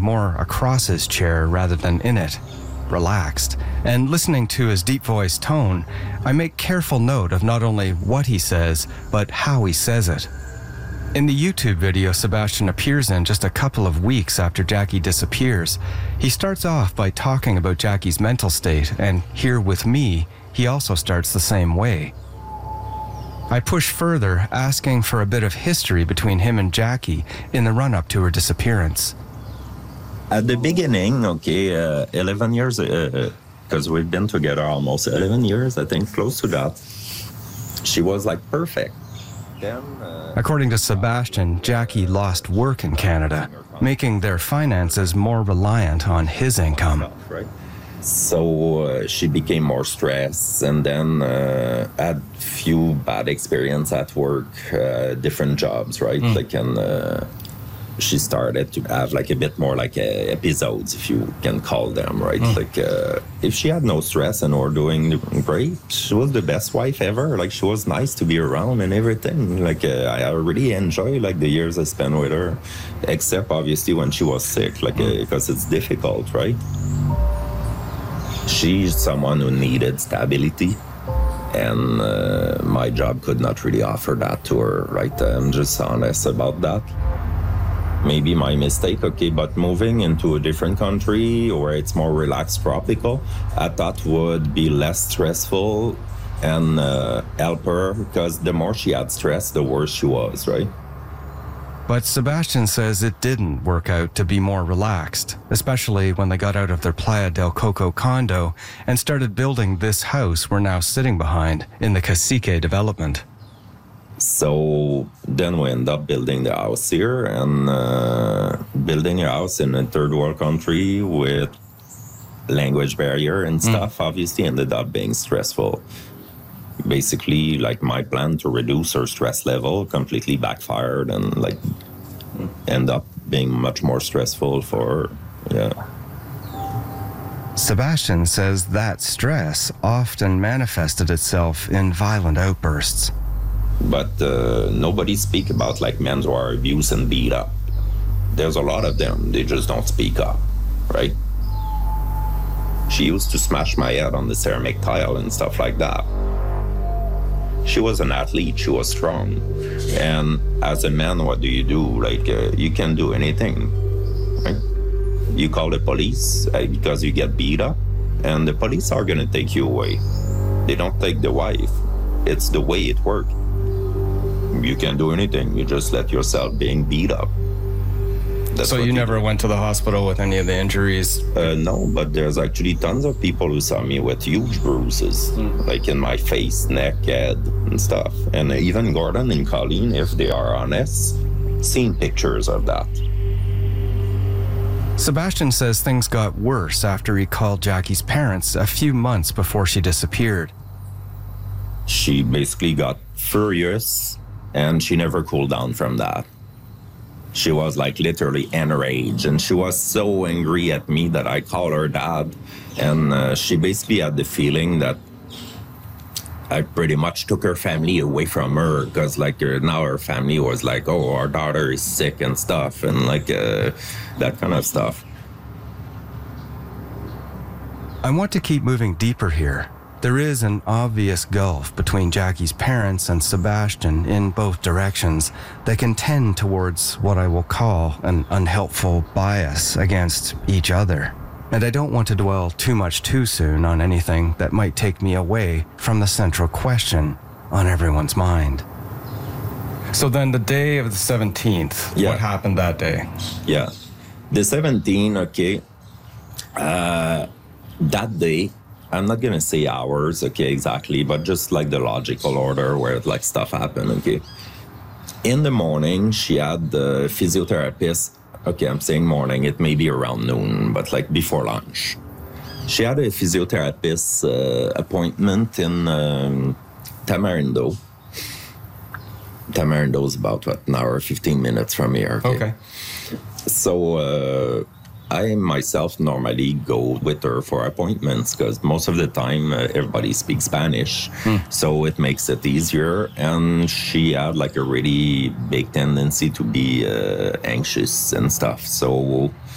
more across his chair rather than in it, relaxed. And listening to his deep-voiced tone, I make careful note of not only what he says, but how he says it. In the YouTube video Sebastian appears in just a couple of weeks after Jackie disappears, he starts off by talking about Jackie's mental state, and here with me, he also starts the same way. I push further, asking for a bit of history between him and Jackie in the run-up to her disappearance. At the beginning, 11 years, because we've been together almost 11 years, I think, close to that, she was like perfect. Then, according to Sebastian, Jackie lost work in Canada, making their finances more reliant on his income. So she became more stressed, and then had few bad experience at work, different jobs, right? She started to have like a bit more like episodes, if you can call them, right? If she had no stress and were doing great, she was the best wife ever. Like, she was nice to be around and everything. I really enjoy like the years I spent with her, except obviously when she was sick, because it's difficult, right? She's someone who needed stability, and my job could not really offer that to her, right? I'm just honest about that. Maybe my mistake, but moving into a different country where it's more relaxed, tropical, I thought would be less stressful and help her, because the more she had stress, the worse she was, right? But Sebastian says it didn't work out to be more relaxed, especially when they got out of their Playa del Coco condo and started building this house we're now sitting behind in the Cacique development. So then we end up building the house here, and building a house in a third world country with language barrier and stuff obviously ended up being stressful. Basically, like, my plan to reduce her stress level completely backfired and end up being much more stressful for her. Sebastian says that stress often manifested itself in violent outbursts. But nobody speak about like men who are abused and beat up. There's a lot of them, they just don't speak up, right? She used to smash my head on the ceramic tile and stuff like that. She was an athlete, she was strong. And as a man, what do? You can't do anything, right? You call the police because you get beat up, and the police are gonna take you away. They don't take the wife. It's the way it works. You can't do anything, you just let yourself being beat up. So you never went to the hospital with any of the injuries? No, but there's actually tons of people who saw me with huge bruises, like in my face, neck, head, and stuff. And even Gordon and Colleen, if they are honest, seen pictures of that. Sebastian says things got worse after he called Jackie's parents a few months before she disappeared. She basically got furious, and she never cooled down from that. She was like literally enraged, and she was so angry at me that I called her dad, and she basically had the feeling that I pretty much took her family away from her, because now her family was like, oh, our daughter is sick and stuff, and that kind of stuff. I want to keep moving deeper here. There is an obvious gulf between Jackie's parents and Sebastian in both directions that can tend towards what I will call an unhelpful bias against each other. And I don't want to dwell too much too soon on anything that might take me away from the central question on everyone's mind. So then the day of the 17th, what happened that day? Yeah, the 17th, that day, I'm not gonna say hours, exactly, but just like the logical order where stuff happened, In the morning, she had the physiotherapist, I'm saying morning, it may be around noon, but before lunch. She had a physiotherapist appointment in Tamarindo. Tamarindo is about, an hour, 15 minutes from here, Okay. So, I myself normally go with her for appointments because most of the time everybody speaks Spanish, so it makes it easier. And she had a really big tendency to be anxious and stuff. So